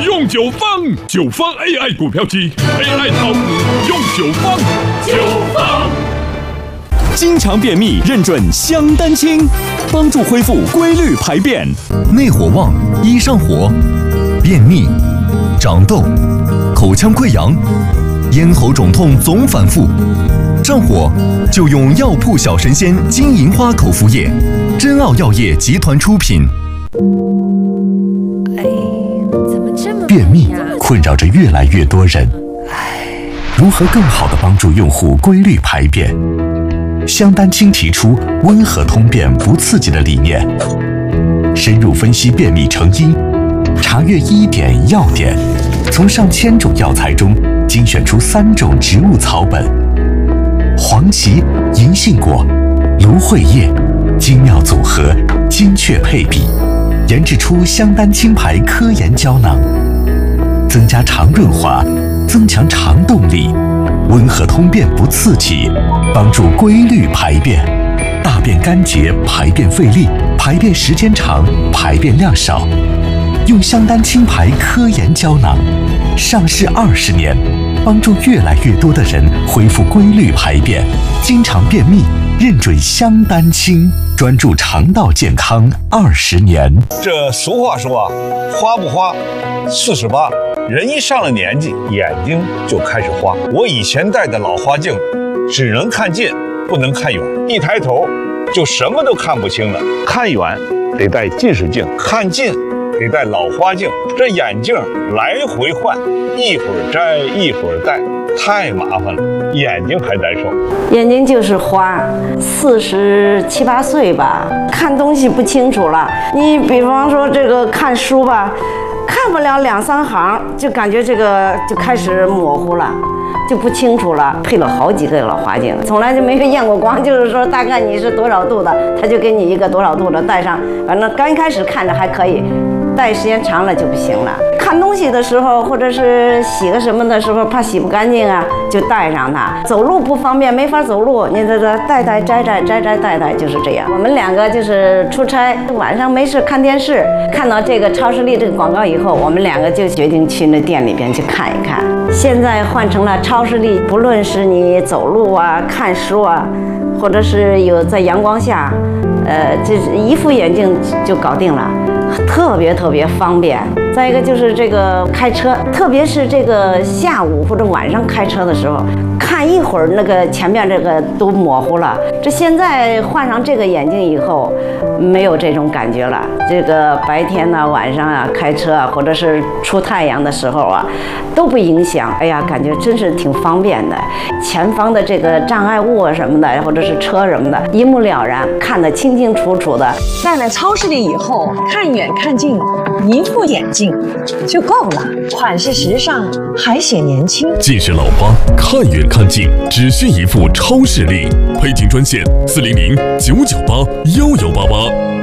用9方AI 股票机 AI 炒股用9方。 经常便秘认准香丹清，帮助恢复规律排便。 内火旺，易上火，便秘、长痘、口腔溃疡、咽喉肿痛总反复，上火就用药铺小神仙金银花口服液，珍奥药业集团出品。便秘困扰着越来越多人，如何更好地帮助用户规律排便？香丹清提出温和通便不刺激的理念，深入分析便秘成因，查阅医典药典，从上千种药材中精选出3种植物草本，黄芪、银杏果、芦荟叶，精妙组合，精确配比，研制出香丹清牌科研胶囊，增加肠润滑，增强肠动力，温和通便不刺激，帮助规律排便，大便干结，排便费力，排便时间长，排便量少。用香丹清牌科研胶囊，上市20年，帮助越来越多的人恢复规律排便，经常便秘，认准香丹清，专注肠道健康20年。 这俗话说啊，花不花48，人一上了年纪，眼睛就开始花。我以前戴的老花镜，只能看近，不能看远，一抬头就什么都看不清了。看远得戴近视镜，看近得戴老花镜，这眼镜来回换，一会儿摘一会儿戴，太麻烦了，眼睛还难受。 眼睛就是花，47、8岁吧，看东西不清楚了。你比方说这个看书吧，看不了2、3行，就感觉这个就开始模糊了，就不清楚了。配了好几个老花镜，从来就没有验过光，就是说大概你是多少度的，他就给你一个多少度的戴上，反正刚开始看着还可以。戴时间长了就不行了。看东西的时候，或者是洗个什么的时候，怕洗不干净啊，就戴上它。走路不方便，没法走路，你这戴戴摘摘摘摘戴戴，就是这样。我们2个就是出差，晚上没事看电视，看到这个超视力这个广告以后，我们2个就决定去那店里边去看一看。现在换成了超视力，不论是你走路啊、看书啊，或者是有在阳光下，这一副眼镜就搞定了。特别方便。再一个就是这个开车，特别是这个下午或者晚上开车的时候，看一会儿那个前面这个都模糊了。这现在换上这个眼镜以后，没有这种感觉了。这个白天呢、晚上啊开车啊，或者是出太阳的时候啊，都不影响。哎呀，感觉真是挺方便的。前方的这个障碍物啊什么的，或者是车什么的，一目了然，看得清清楚楚的。 戴了超视力以后，看远看近，一副眼镜就够了，款式时尚，还显年轻。 近视老花，看远看近，只需一副超视力。配镜专线：400-998-1188。